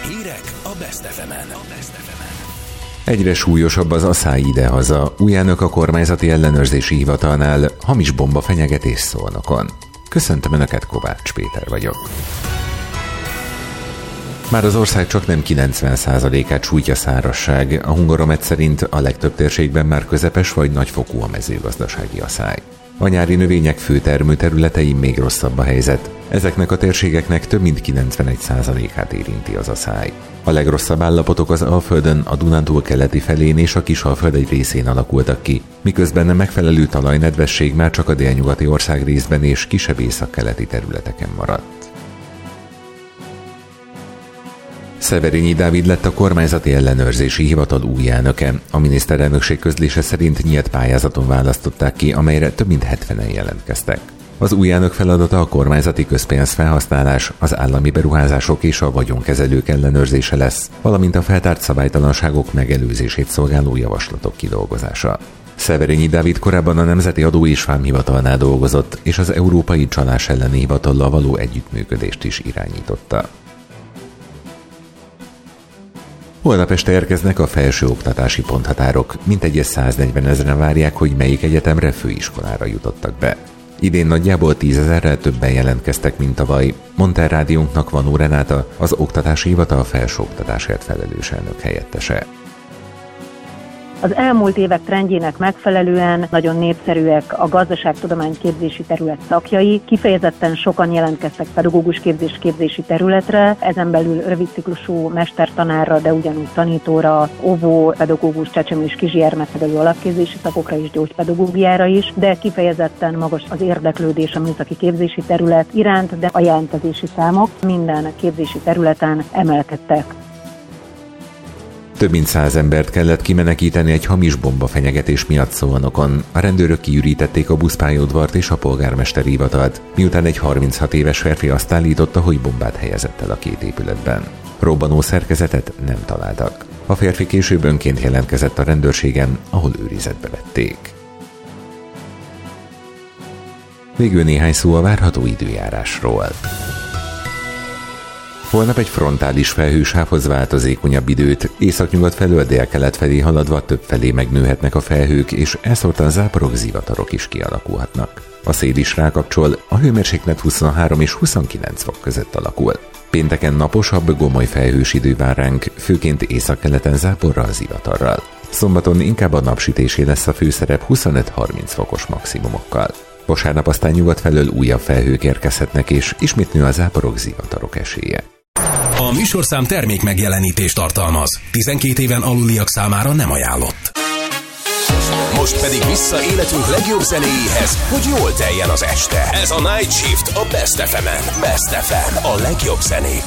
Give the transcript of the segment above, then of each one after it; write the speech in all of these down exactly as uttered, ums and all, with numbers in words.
Hírek a Best ef emen. Egyre súlyosabb az asszály idehaza. Új elnök a kormányzati ellenőrzési hivatalnál, hamis bomba fenyegetés Szolnokon. Köszöntöm Önöket, Kovács Péter vagyok. Már az ország csaknem kilencven százalékát sújtja szárazság. A Hungaromet szerint a legtöbb térségben már közepes vagy nagyfokú a mezőgazdasági asszály. A nyári növények fő termőterületein még rosszabb a helyzet. Ezeknek a térségeknek több mint kilencvenegy százalékát érinti az asszály. A legrosszabb állapotok az Alföldön, a Dunántúl keleti felén és a Kisalföld egy részén alakultak ki, miközben a megfelelő talajnedvesség már csak a délnyugati ország részben és kisebb északkeleti területeken maradt. Szeverényi Dávid lett a kormányzati ellenőrzési hivatal új elnöke. A miniszterelnökség közlése szerint nyílt pályázaton választották ki, amelyre több mint hetvenen jelentkeztek. Az új elnök feladata a kormányzati közpénzfelhasználás, az állami beruházások és a vagyonkezelők ellenőrzése lesz, valamint a feltárt szabálytalanságok megelőzését szolgáló javaslatok kidolgozása. Szeverényi Dávid korábban a Nemzeti Adó és Vámhivatalnál dolgozott, és az Európai Csalás elleni hivatallal való együttműködést is irányította. Holnap este érkeznek a felsőoktatási ponthatárok, mintegy száznegyven ezeren várják, hogy melyik egyetemre, főiskolára jutottak be. Idén nagyjából tízezerrel többen jelentkeztek, mint tavaly, mondta rádiónknak Vanó Renáta, az Oktatási Hivatal felsőoktatásért felelős elnök helyettese. Az elmúlt évek trendjének megfelelően nagyon népszerűek a gazdaságtudomány képzési terület szakjai, kifejezetten sokan jelentkeztek pedagógus képzés képzési területre, ezen belül rövidciklusú mestertanárra, de ugyanúgy tanítóra, óvó, pedagógus, csecsemő és kisgyermeknevelő alapképzési szakokra és gyógypedagógiára is, de kifejezetten magas az érdeklődés a műszaki képzési terület iránt, de a jelentkezési számok minden képzési területen emelkedtek. Több mint száz embert kellett kimenekíteni egy hamis bomba fenyegetés miatt Szolnokon. A rendőrök kiürítették a buszpályaudvart és a polgármesteri hivatalt, miután egy harminchat éves férfi azt állította, hogy bombát helyezett el a két épületben. Robbanó szerkezetet nem találtak. A férfi később önként jelentkezett a rendőrségen, ahol őrizetbe vették. Végül néhány szó a várható időjárásról. Holnap egy frontális felhősávhoz változékonyabb időt, északnyugat felől délkelet felé haladva több felé megnőhetnek a felhők, és elszórtan záporok, zivatarok is kialakulhatnak. A szél is rákapcsol, a hőmérséklet huszonhárom és huszonkilenc fok között alakul. Pénteken naposabb, gomoly felhős idő vár ránk, főként északkeleten záporral, zivatarral. Szombaton inkább a napsütésé lesz a főszerep huszonöt-harminc fokos maximumokkal. Vasárnap aztán nyugat felől újabb felhők érkezhetnek, és ismét nő a záporok, zivatarok esélye. A műsorszám termék megjelenítést tartalmaz. tizenkét éven aluliak számára nem ajánlott. Most pedig vissza életünk legjobb zenéjéhez, hogy jól teljen az este. Ez a Night Shift a Best ef emen. Best ef em, a legjobb zenék.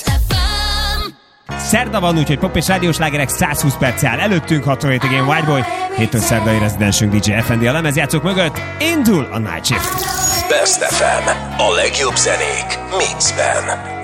Szerda van, úgyhogy pop és rádiós lágerek százhúsz perc áll előttünk, hatvan hét Again Whiteboy, hétfőn szerdai rezidensünk dé dzsé ef en dé a lemezjátszók mögött, indul a Night Shift. Best ef em, a legjobb zenék mixben.